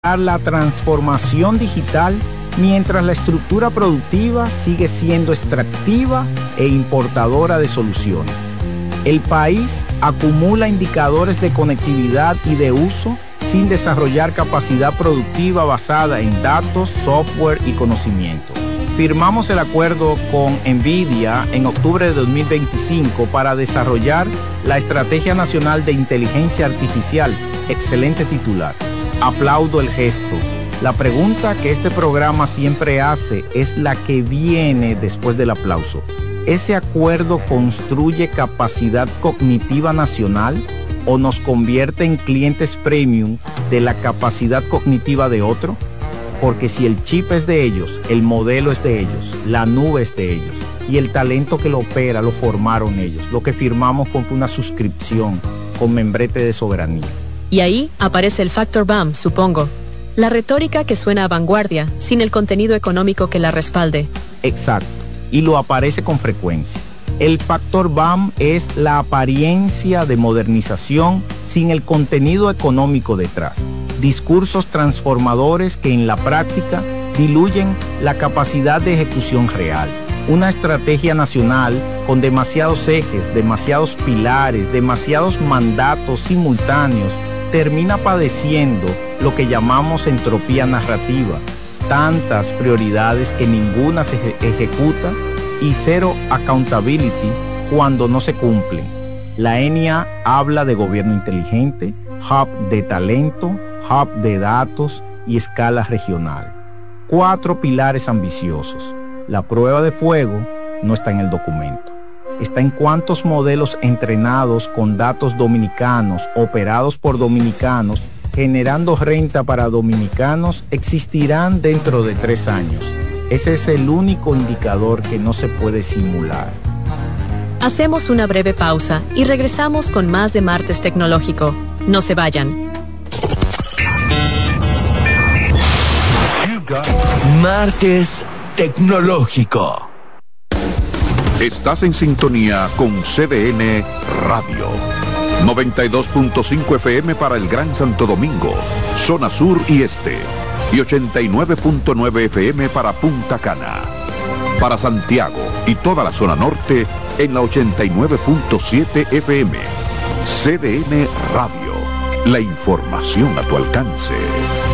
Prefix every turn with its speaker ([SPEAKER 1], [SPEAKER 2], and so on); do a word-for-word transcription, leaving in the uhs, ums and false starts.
[SPEAKER 1] la transformación digital mientras la estructura productiva sigue siendo extractiva e importadora de soluciones. El país acumula indicadores de conectividad y de uso sin desarrollar capacidad productiva basada en datos, software y conocimiento. Firmamos el acuerdo con NVIDIA en octubre de dos mil veinticinco para desarrollar la Estrategia Nacional de Inteligencia Artificial. Excelente titular. Aplaudo el gesto. La pregunta que este programa siempre hace es la que viene después del aplauso. ¿Ese acuerdo construye capacidad cognitiva nacional o nos convierte en clientes premium de la capacidad cognitiva de otro? Porque si el chip es de ellos, el modelo es de ellos, la nube es de ellos y el talento que lo opera lo formaron ellos. Lo que firmamos con una suscripción con membrete de soberanía.
[SPEAKER 2] Y ahí aparece el factor B A M, supongo. La retórica que suena a vanguardia, sin el contenido económico que la respalde.
[SPEAKER 1] Exacto, y lo aparece con frecuencia. El factor B A M es la apariencia de modernización sin el contenido económico detrás. Discursos transformadores que en la práctica diluyen la capacidad de ejecución real. Una estrategia nacional con demasiados ejes, demasiados pilares, demasiados mandatos simultáneos, termina padeciendo lo que llamamos entropía narrativa, tantas prioridades que ninguna se eje- ejecuta y cero accountability cuando no se cumplen. La E N I A habla de gobierno inteligente, hub de talento, hub de datos y escala regional. Cuatro pilares ambiciosos. La prueba de fuego no está en el documento. Está en cuántos modelos entrenados con datos dominicanos, operados por dominicanos, generando renta para dominicanos, existirán dentro de tres años. Ese es el único indicador que no se puede simular.
[SPEAKER 2] Hacemos una breve pausa y regresamos con más de Martes Tecnológico. No se vayan.
[SPEAKER 3] Martes Tecnológico.
[SPEAKER 4] Estás en sintonía con C D N Radio. noventa y dos punto cinco F M para el Gran Santo Domingo, zona sur y este. Y ochenta y nueve punto nueve F M para Punta Cana. Para Santiago y toda la zona norte en la ochenta y nueve punto siete F M. C D N Radio. La información a tu alcance.